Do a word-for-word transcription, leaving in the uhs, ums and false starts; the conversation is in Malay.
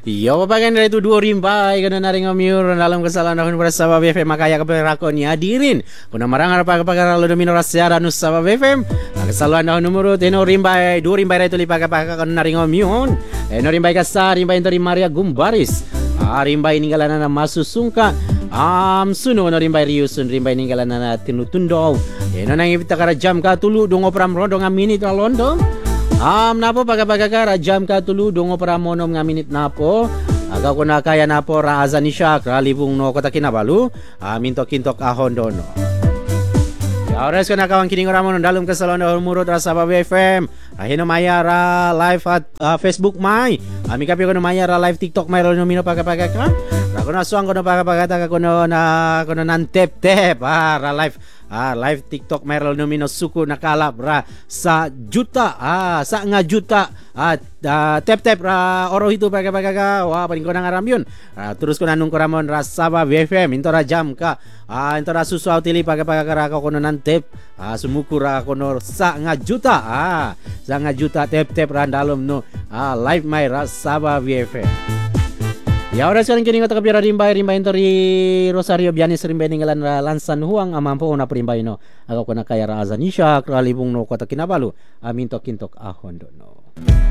Yo babagan dari itu dua rimbai kena naring amiur dalam kesalahan dahun pada sabab B F M makaya keperakon ni hadirin. Kuna marang apa kepagar lalu domino rasyara nus sabab B F M. Kesalahan dahun numero teno rimbai dua rimbai itu lipat kepagar kena naring amiur. Eno rimbai kasar rimbai dari Maria Gumbaris. Ah rimbai ninggalan na masu sungka. Am suno no rimbai riusun rimbai ninggalan na tinutundau. Eno nang ibita kara jam ka tulu dongo pram rondo ngaminit la londo. Am napo pagapagakara jam ka tulu dongo para monom nga minit napo aga ko na kaya napo ra azanisha kra libung no kota kinabalu aminto kintok ahon dono ya oras ko na kawang kining ramon dalum kasalon do murot ra sabab B F M ahino maya ra live at uh, Facebook mai ami kapi ko no maya ra live TikTok may ro mino pagapagaka ra ko na suang ko no pagapagata ko no na ko no nan tep tep ah ra live Ah, live TikTok Meryl Nomino suku nakalap ra sa juta ah sa nga juta ah uh, tep tep ra oro itu pakai pakai ka wah paling ko nang aram yun ah, terus ko nanung ko ramon ra saba B F M into ra jam ka ah into ra susu tili pakai pakai ra ko kono nan tep ah sumuku ra kono sa nga juta ah sa nga juta tep tep ra dalom no ah live my ra saba B F M. Ya ora sekarang kini kata kapira rimbai rimbai tori Rosario Bianis rimbai ninggalan lansan huang amampo na rimbai no ako ko na kaya ra azanisha kralibung no kota kinabalu amintok kintok ahon do no.